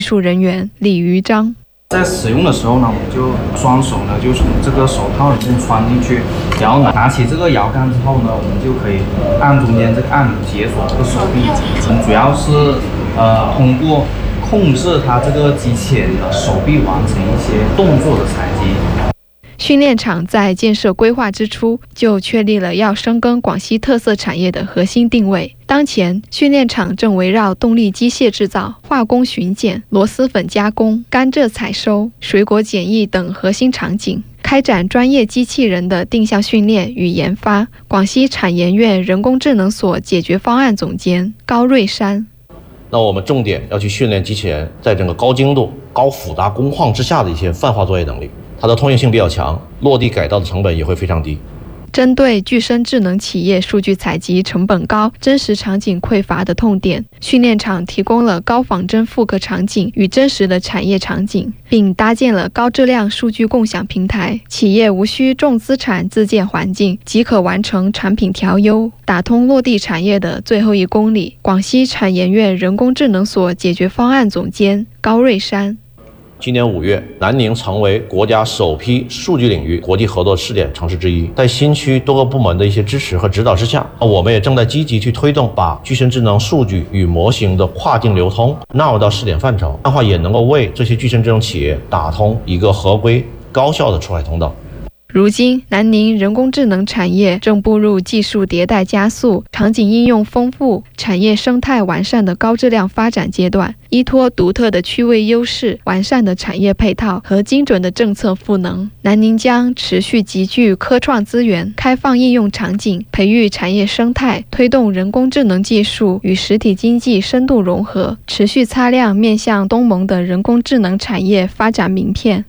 术人员李于章。 在使用的时候呢，我们就双手呢就从这个手套里面穿进去，然后拿起这个摇杆之后呢，我们就可以按中间这个按钮解锁这个手臂。我们主要是通过控制它这个机器人的手臂完成一些动作的采集。 训练场在建设规划之初就确立了要深耕广西特色产业的核心定位。当前，训练场正围绕动力机械制造、化工巡检、螺蛳粉加工、甘蔗采收、水果检疫等核心场景，开展专业机器人的定向训练与研发。广西产研院人工智能所解决方案总监高瑞山： 那我们重点要去训练机器人在整个高精度、高复杂工况之下的一些泛化作业能力，它的通用性比较强，落地改造的成本也会非常低。 针对具身智能企业数据采集成本高、真实场景匮乏的痛点，训练场提供了高仿真复刻场景与真实的产业场景，并搭建了高质量数据共享平台，企业无需重资产自建环境，即可完成产品调优，打通落地产业的最后1公里。广西产研院人工智能所解决方案总监高瑞山： 今年5月，南宁成为国家首批数据领域国际合作试点城市之一。在新区多个部门的一些支持和指导之下，我们也正在积极去推动把具身智能数据与模型的跨境流通纳入到试点范畴，这样的话也能够为这些具身智能企业打通一个合规高效的出海通道。 如今，南宁人工智能产业正步入技术迭代加速、场景应用丰富、产业生态完善的高质量发展阶段。依托独特的区位优势、完善的产业配套和精准的政策赋能，南宁将持续集聚科创资源，开放应用场景，培育产业生态，推动人工智能技术与实体经济深度融合，持续擦亮面向东盟的人工智能产业发展名片。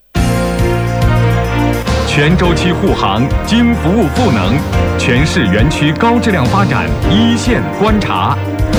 全周期护航，精服务赋能，全市园区高质量发展一线观察。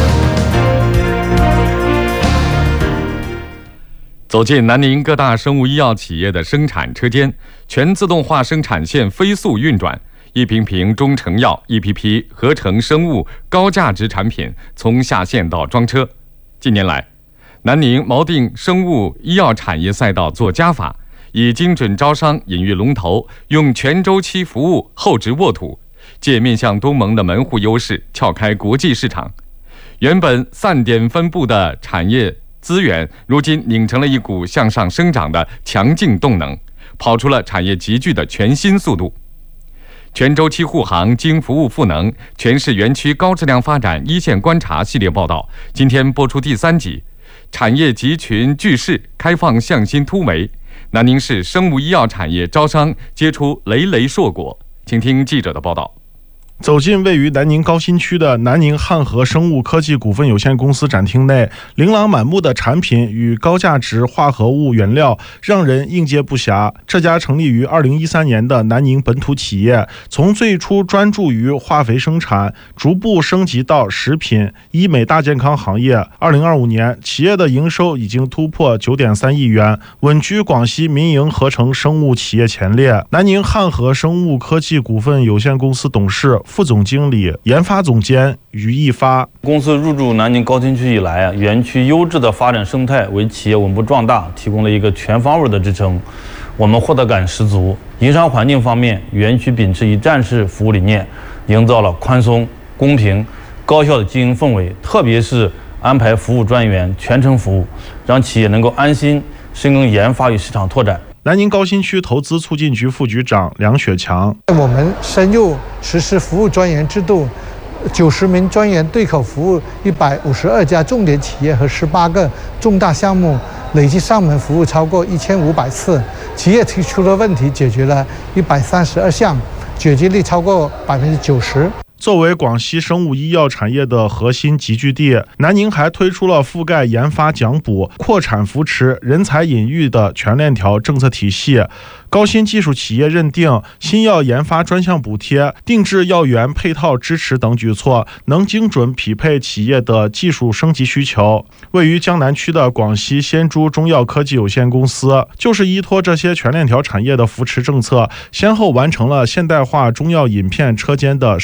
走进南宁各大生物医药企业的生产车间，全自动化生产线飞速运转，一瓶瓶中成药、一批批合成生物高价值产品从下线到装车。近年来，南宁锚定生物医药产业赛道做加法，以精准招商引育龙头，用全周期服务厚植沃土，借面向东盟的门户优势撬开国际市场。原本散点分布的产业资源，如今拧成了一股向上生长的强劲动能，跑出了产业集聚的全新速度。全周期护航，精服务赋能，全市园区高质量发展一线观察系列报道，今天播出第3集，产业集群聚势，开放向心突围。南宁市生物医药产业招商结出累累硕果，请听记者的报道。 走进位于南宁高新区的南宁汉和生物科技股份有限公司展厅内，琳琅满目的产品与高价值化合物原料让人应接不暇。这家成立于2013年的南宁本土企业，从最初专注于化肥生产，逐步升级到食品、医美大健康行业。2025年，企业的营收已经突破9.3亿元，稳居广西民营合成生物企业前列。南宁汉和生物科技股份有限公司董事、副总经理、研发总监于一发： 公司入驻南宁高新区以来园区优质的发展生态为企业稳步壮大提供了一个全方位的支撑，我们获得感十足。营商环境方面，园区秉持一站式服务理念，营造了宽松、公平、高效的经营氛围，特别是安排服务专员全程服务，让企业能够安心深耕研发与市场拓展。 南宁高新区投资促进局副局长梁雪强： 我们深入实施服务专员制度，90名专员对口服务152家重点企业和18个重大项目，累计上门服务超过1500次，企业提出的问题解决了132项，解决率超过90%。 作为广西生物医药产业的核心集聚地，南宁还推出了覆盖研发奖补、扩产扶持、人才引育的全链条政策体系。高新技术企业认定、新药研发专项补贴、定制药源配套支持等举措，能精准匹配企业的技术升级需求。位于江南区的广西仙珠中药科技有限公司，就是依托这些全链条产业的扶持政策，先后完成了现代化中药饮片车间的升级改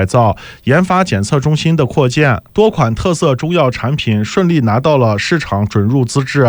造、研发检测中心的扩建，多款特色中药产品顺利拿到了市场准入资质。